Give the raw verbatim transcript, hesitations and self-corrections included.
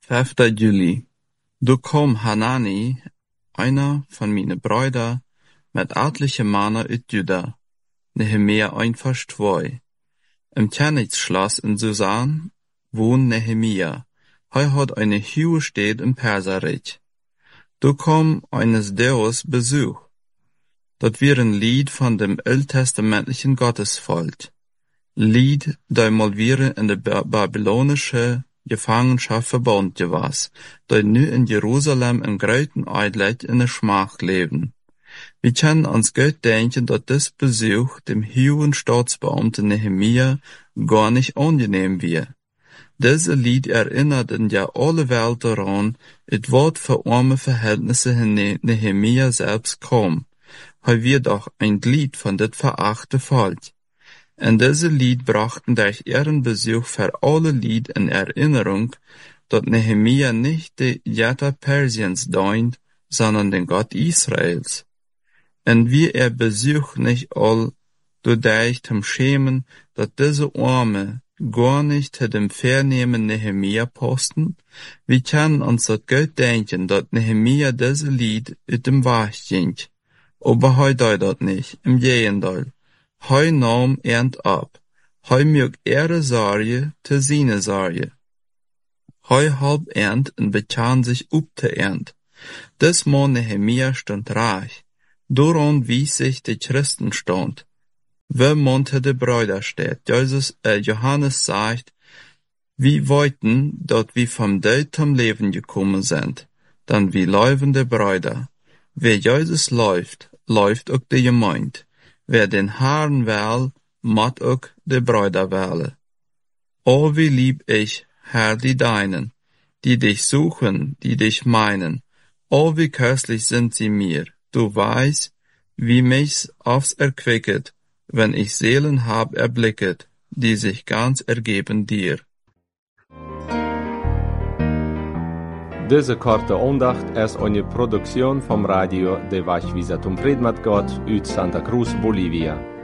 fünfter Juli. Du kom Hanani, einer von meine Brüder, mit etliche Männer ut Juda, Nehemia ein Vers zwei. Im Tjanitsschloss in Susan wohnt Nehemia. Er hat eine hohe Stadt im Perserreich. Du kom eines Deus Besuch. Dat wir ein Lied von dem alttestamentlichen Gottesvolk. Lied, da mal wir in der ba babylonische Gefangenschaft verbunden was, da nu in Jerusalem im großen Eidlet in der Schmach leben. Wir können uns gut denken, dass das Besuch dem hohen Staatsbeamten Nehemia gar nicht angenehm wird. Diese Lied erinnert in ja alle Welt daran, et wat für arme Verhältnisse in Nehemia selbst kam. Er wird doch ein Lied von dit verachte Volk. In diese Lied brachten durch ihren Besuch für alle Lied in Erinnerung, dass Nehemia nicht die Götter Persiens dient, sondern den Gott Israels. Und wie er Besuch nicht all dadurch zum Schämen, dass diese Arme gar nicht zu dem Vernehmen Nehemia posten, wir können uns das gut denken, dass Nehemia diese Lied ut dem Weg ging. Aber hei dei dat nicht, im Gegenteil. Hei nahm ernt ab. Hei mög ihre Sorge te seine Sorge. Hei halb ernt und bekann sich up te ernt. Des Mann Nehemia stand reich. Daran wies sich die Christenstand. Wer monte de Brüder steht. Jesus, äh, Johannes sagt, wir wollten, dat wir vom Tod zum Leben gekommen sind, dann wie leibende Brüder. Wer Jesus läuft, läuft auch die Gemeinde. Wer den Herrn wählt, mat auch die Brüder wählen. O wie lieb ich, Herr, die Deinen, die dich suchen, die dich meinen. O wie köstlich sind sie mir. Du weißt, wie mich's aufs erquicket, wenn ich Seelen hab erblicket, die sich ganz ergeben dir. Deze korte aandacht is eine Produktion vom Radio de Vachvisatum Predmat Gott uit Santa Cruz, Bolivia.